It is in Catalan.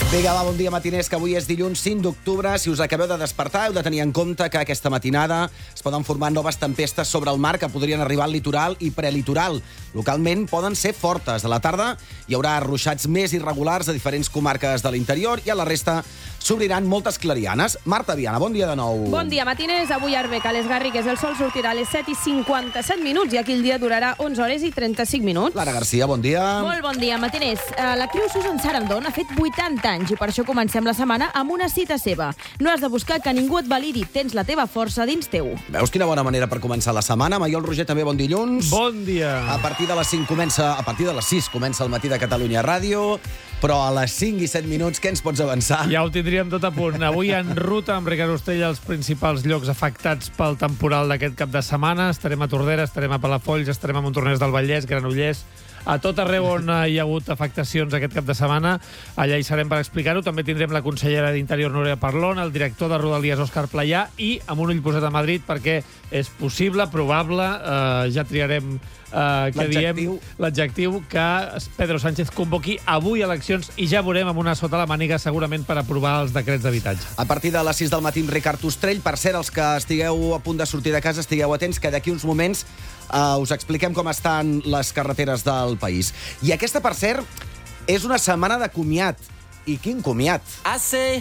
Vinga, va, bon dia, matiners, que avui és dilluns 5 d'octubre. Si us acabeu de despertar, heu de tenir en compte que aquesta matinada es poden formar noves tempestes sobre el mar que podrien arribar al litoral i prelitoral. Localment poden ser fortes. A la tarda hi haurà ruixats més irregulars a diferents comarques de l'interior i a la resta s'obriran moltes clarianes. Marta Viana, bon dia de nou. Bon dia, matiners. Avui a Arbeca, a les Garrigues, el sol sortirà a les 7:57 i aquí el dia durarà 11 hores i 35 minuts. Lara Garcia, bon dia. Molt bon dia, matiners. La Creu Susan Sarandon ha fet 80 anys i per això comencem la setmana amb una cita seva. No has de buscar que ningú et validi, tens la teva força dins teu. Veus quina bona manera per començar la setmana? Maiol Roger, també bon dilluns. Bon dia. A partir de les 6 comença el Matí de Catalunya Ràdio, però a les 5 i 7 minuts què ens pots avançar? Ja ho tindríem tot a punt. Avui en ruta amb Ricard Ostell als principals llocs afectats pel temporal d'aquest cap de setmana. Estarem a Tordera, estarem a Palafolls, estarem a Montornès del Vallès, Granollers, a tot arreu on hi ha hagut afectacions aquest cap de setmana. Allà hi serem per explicar-ho. També tindrem la consellera d'Interior, Núria Parlon, el director de Rodalies, Òscar Playà, i amb un ull posat a Madrid perquè és possible, probable, ja triarem què diem, l'adjectiu, que Pedro Sánchez convoqui avui eleccions i ja veurem amb una sota la màniga segurament per aprovar els decrets d'habitatge. A partir de les 6 del matí amb Ricard Ostrell. Per cert, els que estigueu a punt de sortir de casa, estigueu atents, que d'aquí uns moments us expliquem com estan les carreteres del país. I aquesta, per cert, és una setmana de comiat. I quin comiat!